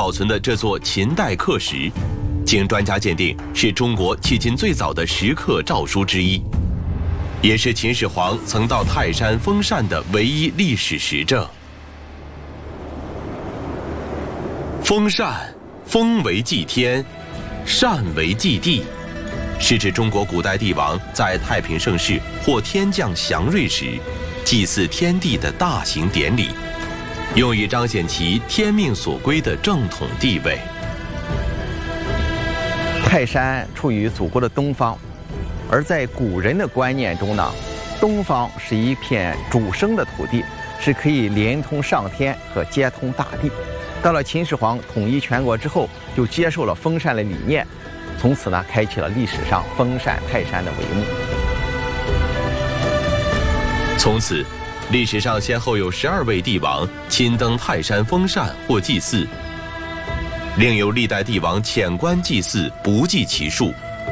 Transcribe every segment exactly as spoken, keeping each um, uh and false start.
保存的这座秦代刻石，经专家鉴定是中国迄今最早的石刻诏书之一，也是秦始皇曾到泰山封禅的唯一历史实证。封禅，封为祭天，禅为祭地，是指中国古代帝王在太平盛世或天降祥瑞时，祭祀天地的大型典礼，用以彰显其天命所归的正统地位。 泰山处于祖国的东方，而在古人的观念中呢，东方是一片主生的土地，是可以连通上天和接通大地。到了秦始皇统一全国之后，就接受了封禅的理念，从此呢，开启了历史上封禅泰山的帷幕。 从此，历史上先后有十二位帝王亲登泰山封禅或祭祀，另有历代帝王潜关祭祀，不计其数。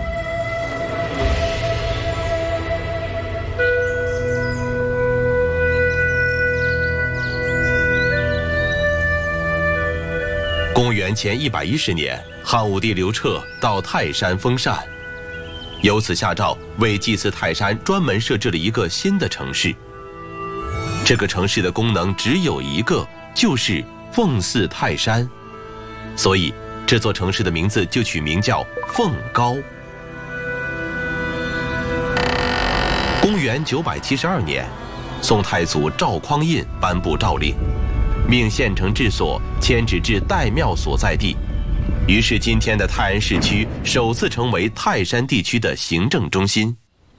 公元前一百一十年，汉武帝刘彻到泰山封禅，由此下诏为祭祀泰山专门设置了一个新的城市。这个城市的功能只有一个，就是奉祀泰山，所以这座城市的名字就取名叫奉高。公元九百七十二年，宋太祖赵匡胤颁布诏令，命县城治所迁址至岱庙所在地，于是今天的泰安市区首次成为泰山地区的行政中心。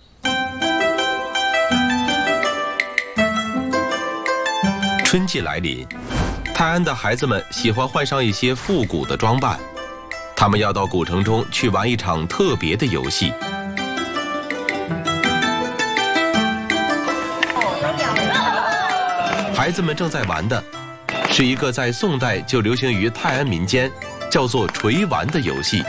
春季来临，泰安的孩子们喜欢换上一些复古的装扮，他们要到古城中去玩一场特别的游戏。孩子们正在玩的是一个在宋代就流行于泰安民间，叫做锤丸的游戏。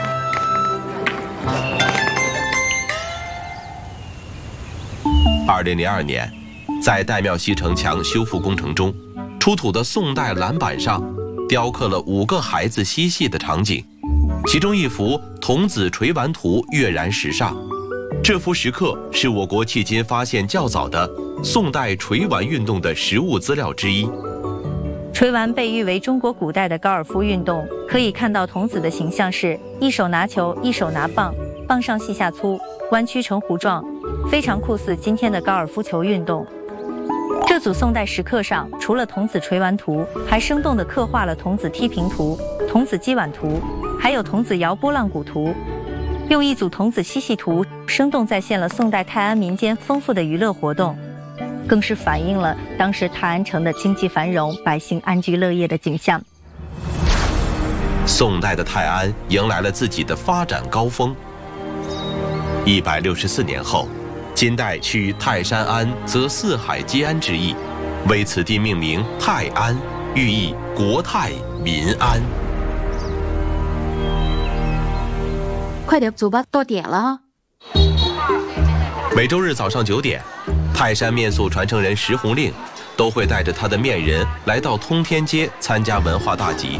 二零零二年，在岱庙西城墙修复工程中，出土的宋代蓝板上雕刻了五个孩子嬉戏的场景，其中一幅童子锤丸图跃然石上。这幅石刻是我国迄今发现较早的宋代锤丸运动的实物资料之一。 锤丸被誉为中国古代的高尔夫运动，可以看到童子的形象是一手拿球，一手拿棒，棒上细下粗，弯曲成弧状，非常酷似今天的高尔夫球运动。这组宋代石刻上，除了童子锤丸图，还生动地刻画了童子踢平图、童子击碗图，还有童子摇拨浪鼓图。用一组童子嬉戏图，生动再现了宋代泰安民间丰富的娱乐活动，更是反映了当时泰安城的经济繁荣、百姓安居乐业的景象。 宋代的泰安迎来了自己的发展高峰。一百六十四年后，金代取泰山安则四海皆安之意，为此地命名泰安，寓意国泰民安。 快点走吧，到点了。 每周日早上九点，泰山面塑传承人石红令都会带着他的面人来到通天街参加文化大集。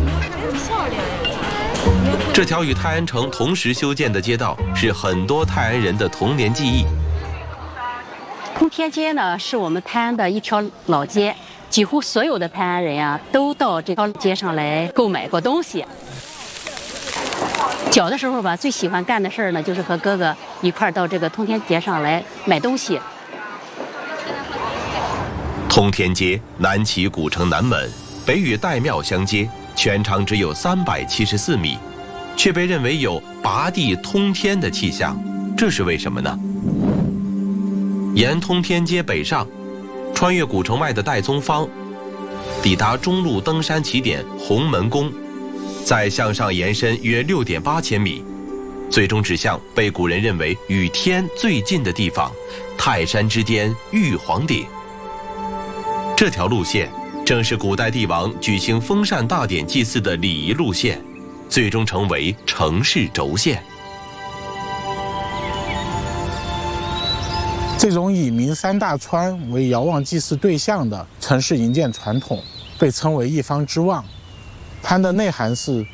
这条与泰安城同时修建的街道是很多泰安人的童年记忆。 通天街呢，是我们泰安的一条老街，几乎所有的泰安人呀、啊，都到这条街上来购买过东西。小的时候吧，最喜欢干的事儿呢，就是和哥哥一块儿到这个通天街上来买东西。 通天街南起古城南门，北与岱庙相接，全长只有三百七十四米，却被认为有拔地通天的气象，这是为什么呢？沿通天街北上，穿越古城外的岱宗坊，抵达中路登山起点红门宫，再向上延伸约六点八千米，最终指向被古人认为与天最近的地方——泰山之巅玉皇顶。这条路线正是古代帝王举行封禅大典祭祀的礼仪路线，最终成为城市轴线。 这种以名山大川为遥望祭祀对象的城市营建传统，被称为一方之望。它的内涵是